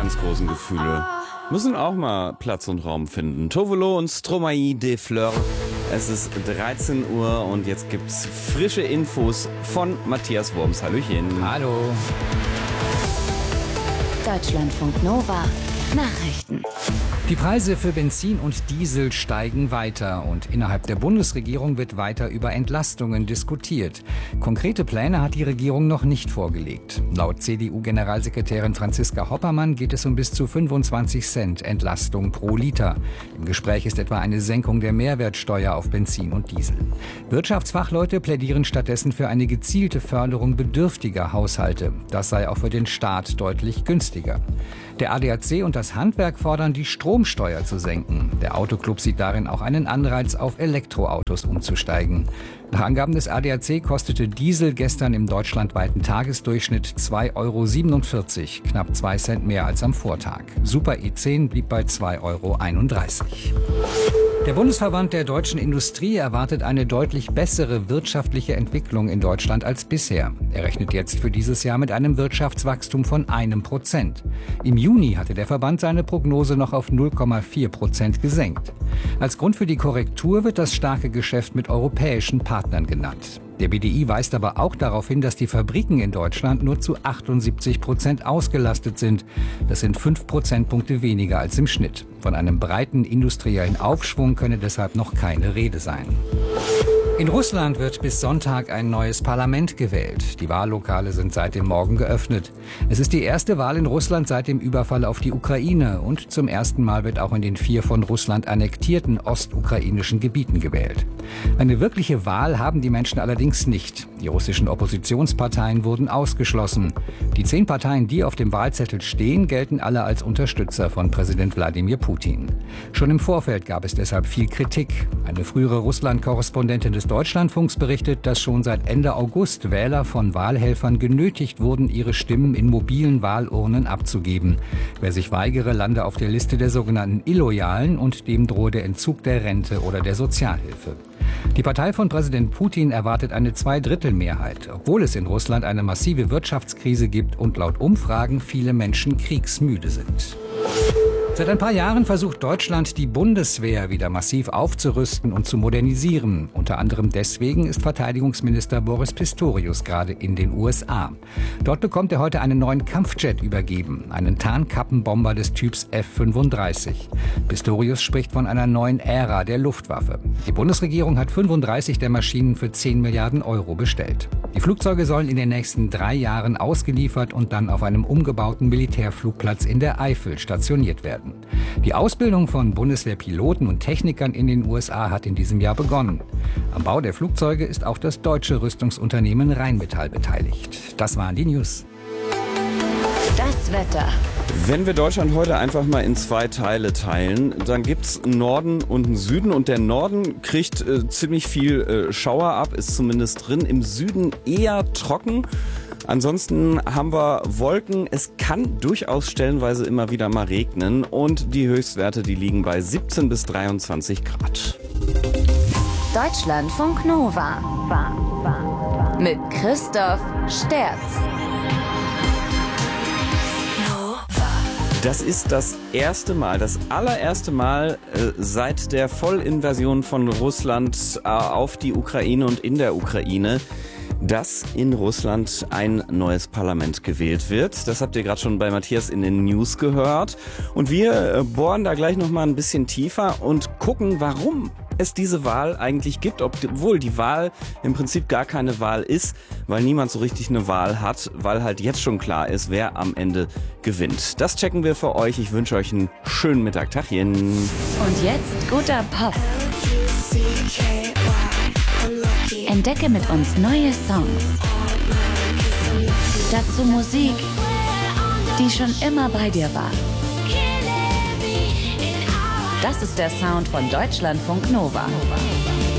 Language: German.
ganz großen Gefühle müssen auch mal Platz und Raum finden. Tovolo und Stromae des Fleurs. Es ist 13 Uhr und jetzt gibt's frische Infos von Matthias Worms. Hallöchen. Hallo. Deutschlandfunk Nova. Nachrichten. Die Preise für Benzin und Diesel steigen weiter und innerhalb der Bundesregierung wird weiter über Entlastungen diskutiert. Konkrete Pläne hat die Regierung noch nicht vorgelegt. Laut CDU-Generalsekretärin Franziska Hoppermann geht es um bis zu 25 Cent Entlastung pro Liter. Im Gespräch ist etwa eine Senkung der Mehrwertsteuer auf Benzin und Diesel. Wirtschaftsfachleute plädieren stattdessen für eine gezielte Förderung bedürftiger Haushalte. Das sei auch für den Staat deutlich günstiger. Der ADAC und das Handwerk fordern, die Stromsteuer zu senken. Der Autoclub sieht darin auch einen Anreiz, auf Elektroautos umzusteigen. Nach Angaben des ADAC kostete Diesel gestern im deutschlandweiten Tagesdurchschnitt 2,47 €, knapp 2 Cent mehr als am Vortag. Super E10 blieb bei 2,31 €. Der Bundesverband der deutschen Industrie erwartet eine deutlich bessere wirtschaftliche Entwicklung in Deutschland als bisher. Er rechnet jetzt für dieses Jahr mit einem Wirtschaftswachstum von 1%. Im Juni hatte der Verband seine Prognose noch auf 0,4% gesenkt. Als Grund für die Korrektur wird das starke Geschäft mit europäischen Partnern genannt. Der BDI weist aber auch darauf hin, dass die Fabriken in Deutschland nur zu 78% ausgelastet sind. Das sind 5 Prozentpunkte weniger als im Schnitt. Von einem breiten industriellen Aufschwung könne deshalb noch keine Rede sein. In Russland wird bis Sonntag ein neues Parlament gewählt. Die Wahllokale sind seit dem Morgen geöffnet. Es ist die erste Wahl in Russland seit dem Überfall auf die Ukraine und zum ersten Mal wird auch in den 4 von Russland annektierten ostukrainischen Gebieten gewählt. Eine wirkliche Wahl haben die Menschen allerdings nicht. Die russischen Oppositionsparteien wurden ausgeschlossen. Die 10 Parteien, die auf dem Wahlzettel stehen, gelten alle als Unterstützer von Präsident Wladimir Putin. Schon im Vorfeld gab es deshalb viel Kritik. Eine frühere Russland-Korrespondentin des Deutschlandfunks berichtet, dass schon seit Ende August Wähler von Wahlhelfern genötigt wurden, ihre Stimmen in mobilen Wahlurnen abzugeben. Wer sich weigere, lande auf der Liste der sogenannten Illoyalen und dem drohe der Entzug der Rente oder der Sozialhilfe. Die Partei von Präsident Putin erwartet eine Zweidrittelmehrheit, obwohl es in Russland eine massive Wirtschaftskrise gibt und laut Umfragen viele Menschen kriegsmüde sind. Seit ein paar Jahren versucht Deutschland, die Bundeswehr wieder massiv aufzurüsten und zu modernisieren. Unter anderem deswegen ist Verteidigungsminister Boris Pistorius gerade in den USA. Dort bekommt er heute einen neuen Kampfjet übergeben, einen Tarnkappenbomber des Typs F-35. Pistorius spricht von einer neuen Ära der Luftwaffe. Die Bundesregierung hat 35 der Maschinen für 10 Milliarden € bestellt. Die Flugzeuge sollen in den nächsten 3 Jahren ausgeliefert und dann auf einem umgebauten Militärflugplatz in der Eifel stationiert werden. Die Ausbildung von Bundeswehrpiloten und Technikern in den USA hat in diesem Jahr begonnen. Am Bau der Flugzeuge ist auch das deutsche Rüstungsunternehmen Rheinmetall beteiligt. Das waren die News. Das Wetter. Wenn wir Deutschland heute einfach mal in 2 Teile teilen, dann gibt's einen Norden und einen Süden und der Norden kriegt ziemlich viel Schauer ab, ist zumindest drin. Im Süden eher trocken. Ansonsten haben wir Wolken. Es kann durchaus stellenweise immer wieder mal regnen und die Höchstwerte, die liegen bei 17 bis 23 Grad. Deutschlandfunk Nova. Mit Christoph Sterz. Das ist das erste Mal, das allererste Mal seit der Vollinvasion von Russland auf die Ukraine und in der Ukraine, dass in Russland ein neues Parlament gewählt wird. Das habt ihr gerade schon bei Matthias in den News gehört. Und wir bohren da gleich nochmal ein bisschen tiefer und gucken, warum es diese Wahl eigentlich gibt, obwohl die Wahl im Prinzip gar keine Wahl ist, weil niemand so richtig eine Wahl hat, weil halt jetzt schon klar ist, wer am Ende gewinnt. Das checken wir für euch. Ich wünsche euch einen schönen Mittag. Tachchen. Und jetzt guter Pop. Entdecke mit uns neue Songs. Dazu Musik, die schon immer bei dir war. Das ist der Sound von Deutschlandfunk Nova.